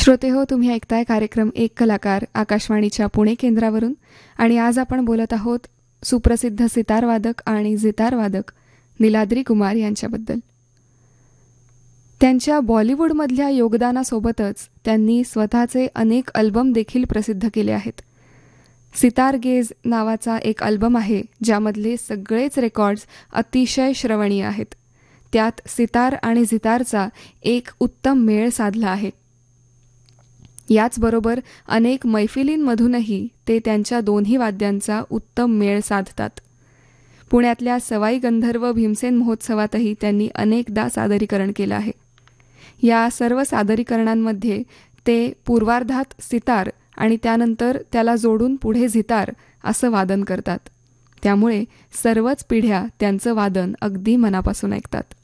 श्रोते हो, तुम्ही ऐकताय कार्यक्रम एक कलाकार आकाशवाणीच्या पुणे केंद्रावरून. आणि आज आपण बोलत आहोत सुप्रसिद्ध सितारवादक आणि जितारवादक नीलाद्री कुमार यांच्याबद्दल. त्यांच्या बॉलिवूडमधल्या योगदानासोबतच त्यांनी स्वतःचे अनेक अल्बम देखील प्रसिद्ध केले आहेत. सितार गेज नावाचा एक अल्बम आहे ज्यामधले सगळेच रेकॉर्ड्स अतिशय श्रवणीय आहेत. त्यात सितार आणि जितारचा एक उत्तम मेळ साधला आहे. याचबरोबर अनेक मैफिलींमधूनही ते त्यांच्या दोन्ही वाद्यांचा उत्तम मेळ साधतात. पुण्यातल्या सवाई गंधर्व भीमसेन महोत्सवातही त्यांनी अनेकदा सादरीकरण केलं आहे. या सर्व सादरीकरणांमध्ये ते पूर्वार्धात सितार आणि त्यानंतर त्याला जोडून पुढे जितार असं वादन करतात. त्यामुळे सर्वच पिढ्या त्यांचं वादन अगदी मनापासून ऐकतात.